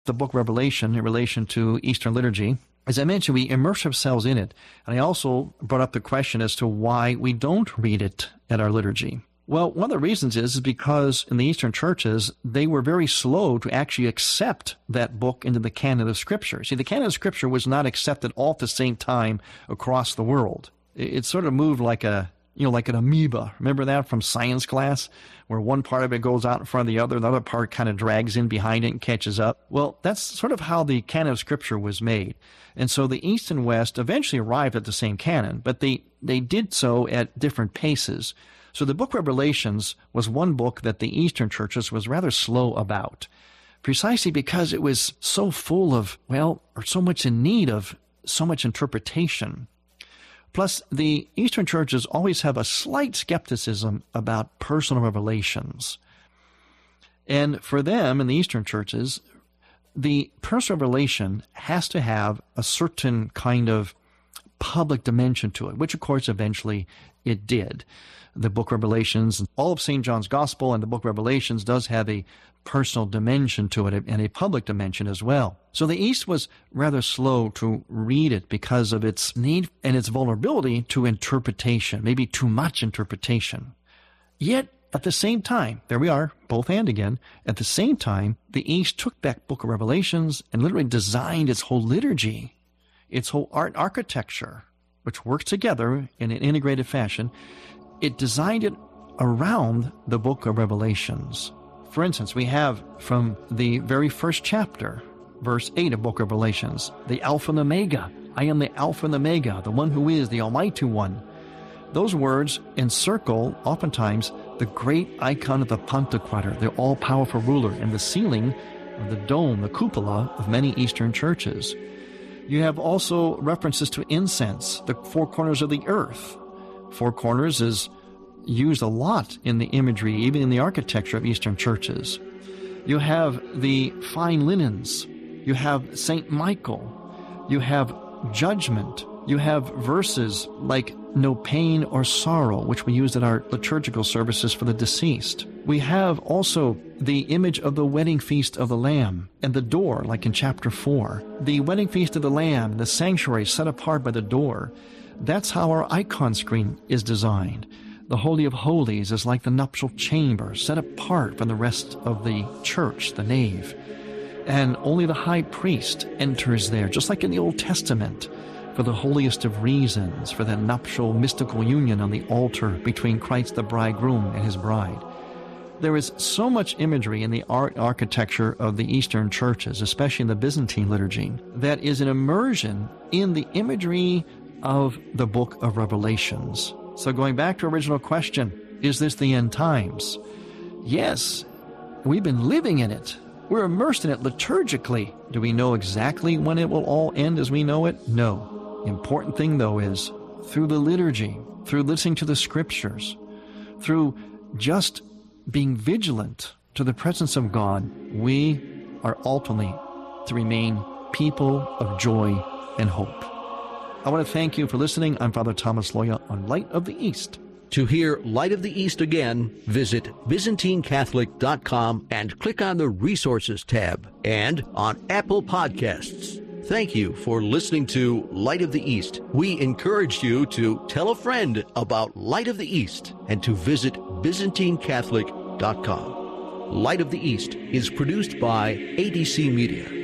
the book of Revelation in relation to Eastern liturgy. As I mentioned, we immerse ourselves in it. And I also brought up the question as to why we don't read it at our liturgy. Well, one of the reasons is because in the Eastern churches, they were very slow to actually accept that book into the canon of Scripture. See, the canon of Scripture was not accepted all at the same time across the world. It sort of moved like like an amoeba. Remember that from science class, where one part of it goes out in front of the other part kind of drags in behind it and catches up? Well, that's sort of how the canon of Scripture was made. And so the East and West eventually arrived at the same canon, but they did so at different paces. So the book of Revelations was one book that the Eastern churches was rather slow about, precisely because it was so full of, or so much in need of so much interpretation. Plus, the Eastern churches always have a slight skepticism about personal revelations. And for them, in the Eastern churches, the personal revelation has to have a certain kind of public dimension to it, which, of course, eventually it did. The book of Revelations, all of St. John's Gospel and the book of Revelations does have a personal dimension to it and a public dimension as well. So the East was rather slow to read it because of its need and its vulnerability to interpretation, maybe too much interpretation. Yet, at the same time, there we are, both and again, at the same time, the East took that book of Revelations and literally designed its whole liturgy, its whole art architecture, which works together in an integrated fashion. It designed it around the book of Revelations. For instance, we have from the very first chapter, verse 8 of book of Revelations, the Alpha and Omega. I am the Alpha and Omega, the one who is, the Almighty One. Those words encircle, oftentimes, the great icon of the Pantocrator, the all-powerful ruler, and the ceiling of the dome, the cupola of many Eastern churches. You have also references to incense, the four corners of the earth. Four corners is used a lot in the imagery, even in the architecture of Eastern churches. You have the fine linens. You have St. Michael. You have judgment. You have verses like no pain or sorrow, which we use in our liturgical services for the deceased. We have also the image of the wedding feast of the Lamb and the door, like in chapter 4. The wedding feast of the Lamb, the sanctuary set apart by the door. That's how our icon screen is designed. The Holy of Holies is like the nuptial chamber, set apart from the rest of the church, the nave. And only the high priest enters there, just like in the Old Testament, for the holiest of reasons, for that nuptial mystical union on the altar between Christ the bridegroom and his bride. There is so much imagery in the art architecture of the Eastern churches, especially in the Byzantine liturgy, that is an immersion in the imagery of the book of Revelations. So going back to original question, is this the end times? Yes, we've been living in it. We're immersed in it liturgically. Do we know exactly when it will all end as we know it? No. The important thing, though, is through the liturgy, through listening to the Scriptures, through just being vigilant to the presence of God, we are ultimately to remain people of joy and hope. I want to thank you for listening. I'm Father Thomas Loya on Light of the East. To hear Light of the East again, visit ByzantineCatholic.com and click on the Resources tab and on Apple Podcasts. Thank you for listening to Light of the East. We encourage you to tell a friend about Light of the East and to visit ByzantineCatholic.com. Light of the East is produced by ADC Media.